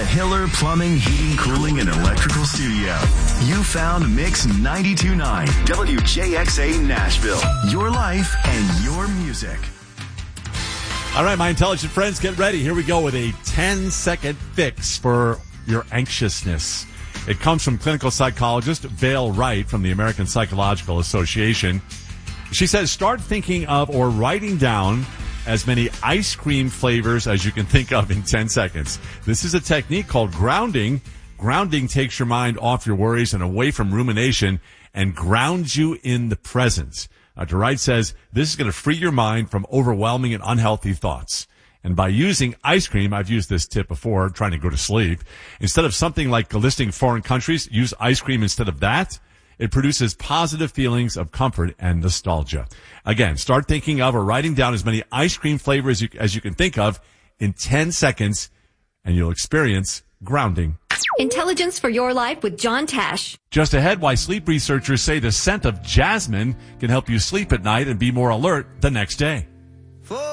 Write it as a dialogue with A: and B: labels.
A: Hiller Plumbing, Heating, Cooling, and Electrical Studio. You found Mix 92.9 WJXA Nashville. Your life and your music.
B: All right, my intelligent friends, get ready. Here we go with a 10-second fix for your anxiousness. It comes from clinical psychologist Vail Wright from the American Psychological Association. She says, start thinking of or writing down as many ice cream flavors as you can think of in 10 seconds. This is a technique called grounding. Grounding takes your mind off your worries and away from rumination and grounds you in the present. Dr. Wright says this is going to free your mind from overwhelming and unhealthy thoughts. And by using ice cream, I've used this tip before, trying to go to sleep. Instead of something like listing foreign countries, use ice cream instead of that. It produces positive feelings of comfort and nostalgia. Again, start thinking of or writing down as many ice cream flavors as you can think of in 10 seconds, and you'll experience grounding.
C: Intelligence for your life with John Tash.
B: Just ahead, why sleep researchers say the scent of jasmine can help you sleep at night and be more alert the next day.